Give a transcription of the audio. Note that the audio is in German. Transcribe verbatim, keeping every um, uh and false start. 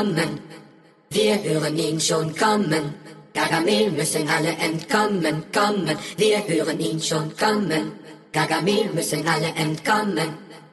Wir hören ihn schon kommen. Gargamel müssen alle entkommen, kommen. Wir hören ihn schon kommen. Gargamel müssen alle entkommen.